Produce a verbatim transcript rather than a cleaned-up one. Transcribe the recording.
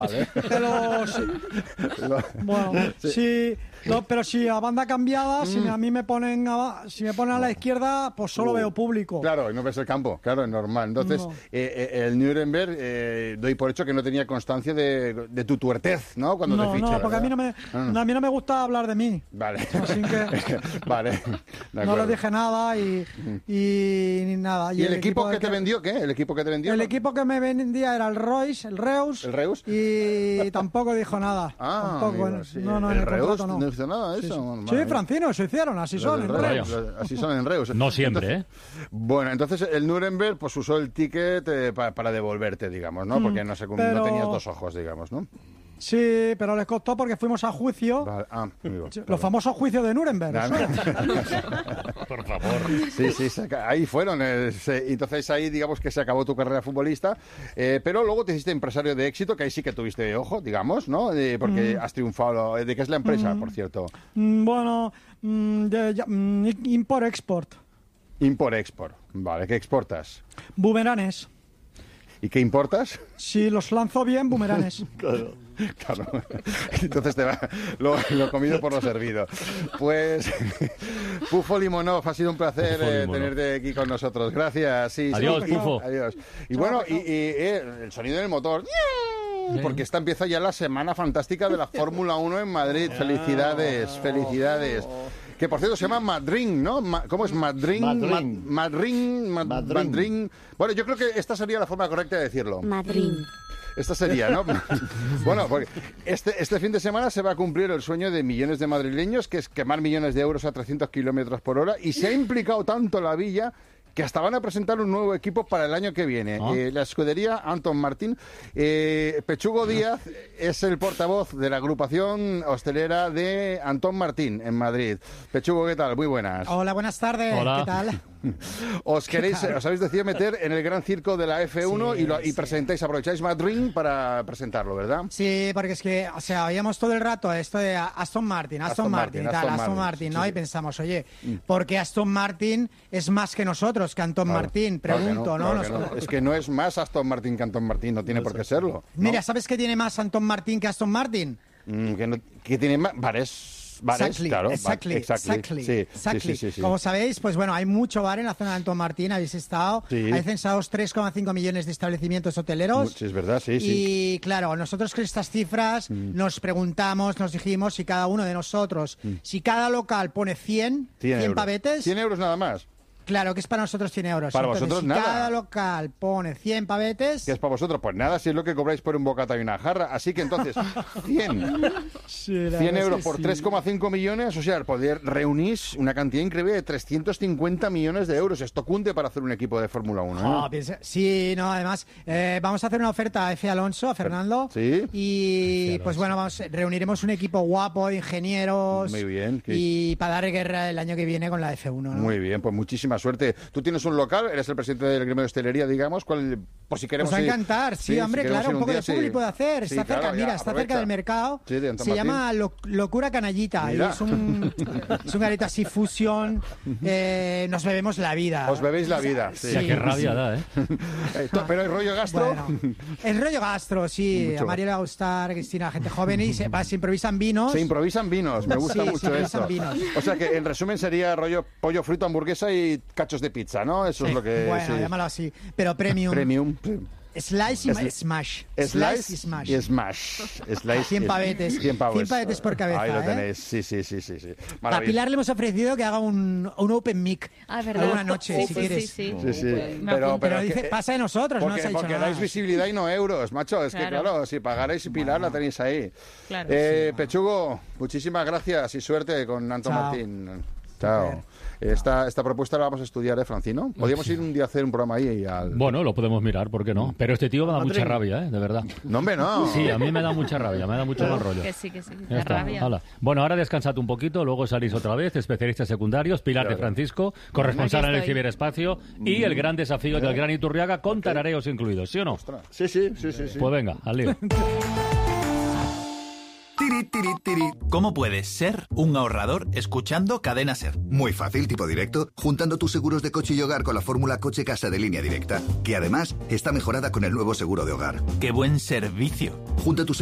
Vale. Pero sí. Bueno, sí. sí lo, pero si a banda cambiada, mm. si a mí me ponen a, si me ponen a la izquierda, pues solo uh, veo público. Claro, y no ves el campo, claro, es normal. Entonces, no. eh, eh, el Nuremberg, eh, doy por hecho que no tenía constancia de, de tu tuertez, ¿no? Cuando no, te fiché, no, porque a mí no, me, no. a mí no me gusta hablar de mí. Vale. Así que vale. No les dije nada y, y ni nada. ¿Y, ¿Y el, el equipo, equipo que te que... vendió qué? ¿El equipo que te vendió? El ¿no? equipo que me vendía era el Reus, el Reus. ¿El Reus? Y tampoco dijo nada. Ah, tampoco, amigo, sí. No, no, ¿El en el Reus no. no hizo nada de sí, eso? Sí, sí Francino, se hicieron, así son en Reus. Reus. Así son en Reus. No siempre, entonces, ¿eh? Bueno, entonces el Nuremberg pues usó el ticket eh, para, para devolverte, digamos, ¿no? Porque no, se, pero... no tenías dos ojos, digamos, ¿no? Sí, pero les costó porque fuimos a juicio. Vale. Ah, amigo, Los claro. famosos juicios de Nuremberg. Por favor. Sí, sí, se, ahí fueron. Eh, se, entonces ahí digamos que se acabó tu carrera futbolista, eh, pero luego te hiciste empresario de éxito, que ahí sí que tuviste ojo, digamos, ¿no? Eh, porque mm. has triunfado. ¿De qué es la empresa, mm. por cierto? Mm, bueno, mm, de, de, mm, import-export. Import-export. Vale, ¿qué exportas? Bumeranes. ¿Y qué importas? Si los lanzo bien, bumeranes. Claro, claro. Entonces te va lo, lo comido por lo servido. Pues, Pufo Limonov, ha sido un placer eh, tenerte aquí con nosotros. Gracias. Sí, Adiós, sí, Pufo. Adiós. Y bueno, y, y eh, el sonido del motor... Porque esta empieza ya la semana fantástica de la Fórmula uno en Madrid. Felicidades, felicidades. Que por cierto se llama Madrin, ¿no? Ma, ¿Cómo es Madrin? Madrin. Ma, Madrin, Mad, Madrin. Madrin. Bueno, yo creo que esta sería la forma correcta de decirlo. Madrin. Esta sería, ¿no? Bueno, porque este, este fin de semana se va a cumplir el sueño de millones de madrileños, que es quemar millones de euros a trescientos kilómetros por hora, y se ha implicado tanto la Villa que hasta van a presentar un nuevo equipo para el año que viene. ¿Ah? Eh, la escudería Anton Martín. Eh, Pechugo Díaz es el portavoz de la agrupación hostelera de Anton Martín en Madrid. Pechugo, ¿qué tal? Muy buenas. Hola, buenas tardes. Hola. ¿Qué tal? Os queréis, os habéis decidido meter en el gran circo de la F uno sí, y, lo, y sí. presentáis, aprovecháis Madrid para presentarlo, ¿verdad? Sí, porque es que, o sea, oíamos todo el rato esto de Aston Martin, Aston, Aston Martin, Martin, y tal, Aston, Aston Martin, ¿no? Sí. Y pensamos, oye, ¿por qué Aston Martin es más que nosotros, que Anton claro, Martin? Pregunto, claro ¿no? Claro Nos... no. Es que no es más Aston Martin que Anton Martin, no tiene no por qué serlo, ¿no? Mira, ¿sabes qué tiene más Anton Martin que Aston Martin? Mm, que, no, que tiene más... Bares... Bares, exactly, claro, exactly, exactly, exactly, sí, exactly. Sí, sí, sí, Como sabéis, pues bueno, hay mucho bar en la zona de Anton Martín, habéis estado, sí. hay censados tres coma cinco millones de establecimientos hoteleros. Sí, es verdad, sí, sí. Y claro, nosotros con estas cifras mm. nos preguntamos, nos dijimos si cada uno de nosotros, mm. si cada local pone cien, cien pavetes... cien euros nada más. Claro, que es para nosotros cien euros. Para Entonces, vosotros si nada. cada local pone cien pavetes... ¿Qué es para vosotros? Pues nada, si es lo que cobráis por un bocata y una jarra. Así que entonces, cien, sí, cien euros por sí. tres coma cinco millones, o sea, poder reunís una cantidad increíble de trescientos cincuenta millones de euros. Esto cunde para hacer un equipo de Fórmula uno, ¿no? Oh, piensa, sí, no, además, eh, vamos a hacer una oferta a F. Alonso, a Fernando. Sí. Y pues bueno, vamos, reuniremos un equipo guapo de ingenieros. Muy bien. Y para dar guerra el año que viene con la F uno, ¿no? Muy bien, pues muchísima suerte. Tú tienes un local, eres el presidente del gremio de hostelería, digamos, ¿cuál, por si queremos... Nos va a ir, encantar, sí, sí hombre, si claro, un, un poco día, de público sí. de hacer, sí, está claro, cerca, ya, mira, está aprovecha. cerca del mercado, sí, de se Martín. llama Lo, Locura Canallita, y es un, es un garito así fusión, eh, nos bebemos la vida. Os bebéis la vida, sí. sí. Ya, qué rabia da, ¿eh? Pero el rollo gastro... Bueno, el rollo gastro, sí, mucho. A María le va a gustar, Cristina, gente joven, y se, se improvisan vinos. Se improvisan vinos, me gusta sí, mucho esto. Vinos. O sea que, en resumen, sería rollo pollo frito, hamburguesa y cachos de pizza, ¿no? Eso sí. es lo que... Bueno, sí. llámalo así, pero premium. Premium. Slice y es, smash. Slice, Slice y smash. Y smash. Slice cien pavetes. cien pavos. cien pavetes por cabeza. Ahí lo ¿eh? tenéis. Sí, sí, sí, sí. sí. A Pilar le hemos ofrecido que haga un, un open mic. Ah, ¿verdad? Alguna noche, sí, si sí, quieres. Sí, sí. sí, sí. Pero, pero, pero que, dice, pasa de nosotros, porque, no se ha dicho Porque nada. dais visibilidad y no euros, macho. Es claro. que, claro, si pagarais y Pilar bueno. la tenéis ahí. Claro. Eh, sí, Pechugo, bueno. muchísimas gracias y suerte con Anton Chao. Martín. Chao. Esta, esta propuesta la vamos a estudiar, ¿eh, Francino? Podríamos ir un día a hacer un programa ahí y al... Bueno, lo podemos mirar, ¿por qué no? Pero este tío me da mucha rabia, ¿eh? De verdad. No, hombre, no. Sí, a mí me da mucha rabia, me da mucho mal rollo. Que sí, que sí, ya de está. rabia. Hala. Bueno, ahora descansad un poquito, luego salís otra vez, especialistas secundarios, Pilar claro. de Francisco, corresponsal en el ciberespacio, y el gran desafío del Gran Iturriaga con tarareos incluidos, ¿sí o no? Sí, sí, sí, sí. sí. Pues venga, al lío. Tiri, tiri, tiri. ¿Cómo puedes ser un ahorrador escuchando Cadena Ser? Muy fácil, tipo directo, juntando tus seguros de coche y hogar con la fórmula coche-casa de Línea Directa, que además está mejorada con el nuevo seguro de hogar. ¡Qué buen servicio! Junta tus